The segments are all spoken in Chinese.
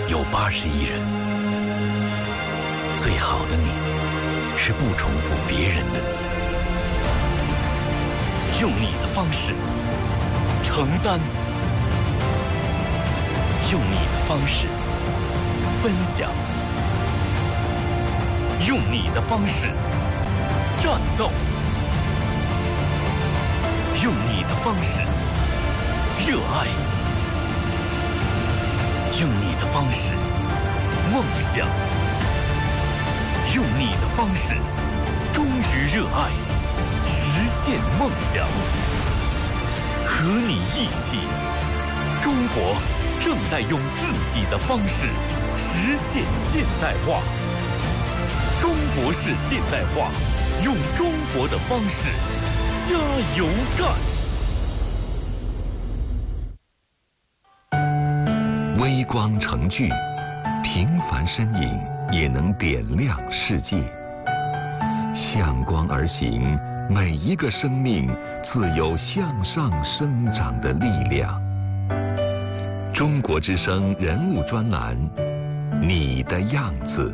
有81人。最好的你，是不重复别人的你。用你的方式承担，用你的方式分享，用你的方式战斗，用你的方式热爱，用你的方式梦想，用你的方式忠于热爱，实现梦想。和你一起，中国正在用自己的方式实现现代化。中国式现代化，用中国的方式加油干！微光成炬，平凡身影也能点亮世界。向光而行，每一个生命自有向上生长的力量。中国之声人物专栏，你的样子。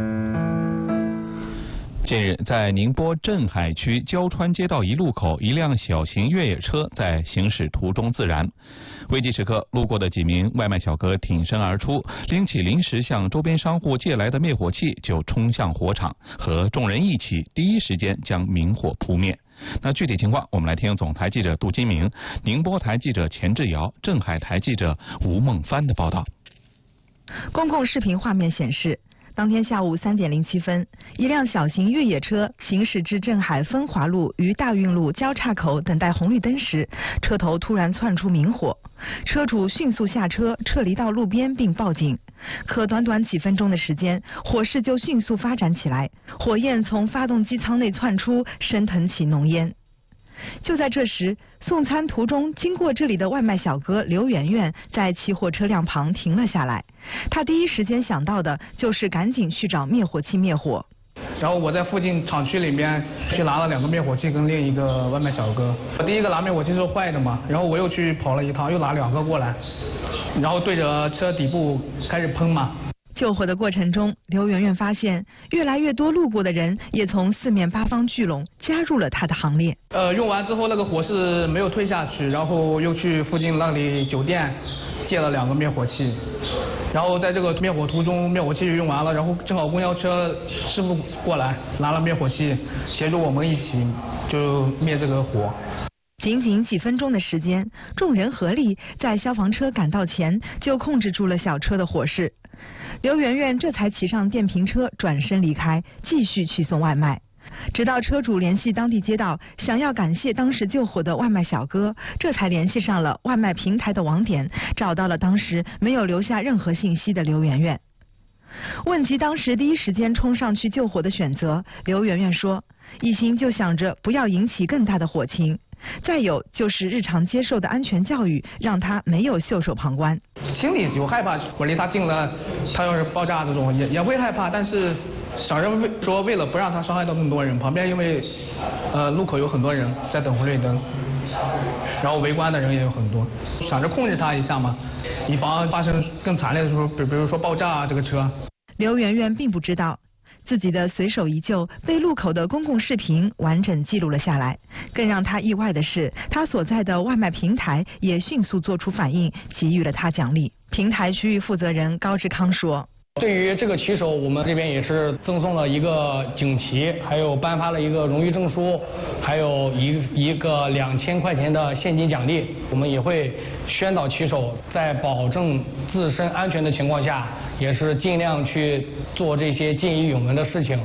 近日，在宁波镇海区胶川街道一路口，一辆小型越野车在行驶途中自燃。危急时刻，路过的几名外卖小哥挺身而出，拎起临时向周边商户借来的灭火器，就冲向火场，和众人一起第一时间将明火扑灭。那具体情况，我们来听总台记者杜金明、宁波台记者钱志尧、镇海台记者吴梦帆的报道。 公共视频画面显示，当天下午3点07分，一辆小型越野车行驶至镇海分华路与大运路交叉口等待红绿灯时，车头突然窜出明火，车主迅速下车撤离到路边并报警。可短短几分钟的时间，火势就迅速发展起来，火焰从发动机舱内窜出，升腾起浓烟。就在这时，送餐途中经过这里的外卖小哥刘媛媛在起火车辆旁停了下来。他第一时间想到的就是赶紧去找灭火器灭火。 然后我在附近厂区里面去拿了2个灭火器跟另一个外卖小哥。第一个拿灭火器是坏的嘛，然后我又去跑了一趟，又拿2个过来，然后对着车底部开始喷嘛。 救火的过程中，刘媛媛发现越来越多路过的人也从4面8方聚拢，加入了她的行列。 用完之后那个火势没有退下去，然后又去附近那里酒店借了2个灭火器，然后在这个灭火途中，灭火器就用完了，然后正好公交车师傅过来拿了灭火器，协助我们一起就灭这个火。 仅仅几分钟的时间，众人合力在消防车赶到前就控制住了小车的火势。刘媛媛这才骑上电瓶车转身离开，继续去送外卖。直到车主联系当地街道，想要感谢当时救火的外卖小哥，这才联系上了外卖平台的网点，找到了当时没有留下任何信息的刘媛媛。问及当时第一时间冲上去救火的选择，刘媛媛说，一心就想着不要引起更大的火情，再有就是日常接受的安全教育让他没有袖手旁观。 心里有害怕，我离他近了，他要是爆炸这种也会害怕，但是想着说为了不让他伤害到更多人，旁边因为路口有很多人在等红绿灯，然后围观的人也有很多，想着控制他一下嘛，以防发生更惨烈的时候，比如说爆炸啊这个车。 刘媛媛并不知道自己的随手一救被路口的公共视频完整记录了下来。更让他意外的是，他所在的外卖平台也迅速做出反应，给予了他奖励。平台区域负责人高志康说， 对于这个骑手，我们这边也是赠送了一个锦旗，还有颁发了一个荣誉证书，还有一个2000块钱的现金奖励。我们也会宣导骑手在保证自身安全的情况下，也是尽量去做这些见义勇为的事情。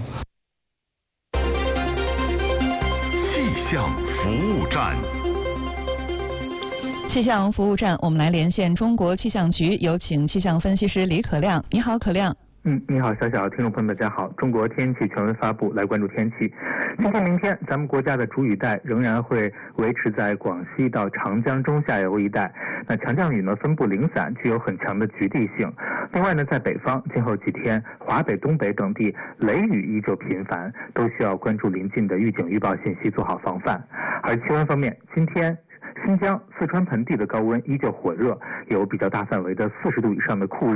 气象服务站。 气象服务站，我们来连线中国气象局，有请气象分析师李可亮。你好，可亮。 你好，小小，听众朋友们，大家好。中国天气权威发布，来关注天气。今天、明天，咱们国家的主雨带仍然会维持在广西到长江中下游一带。那强降雨呢，分布零散，具有很强的局地性。另外呢，在北方，今后几天，华北、东北等地雷雨依旧频繁，都需要关注临近的预警预报信息，做好防范。而气温方面，今天新疆、四川盆地的高温依旧火热，有比较大范围的40度以上的酷热。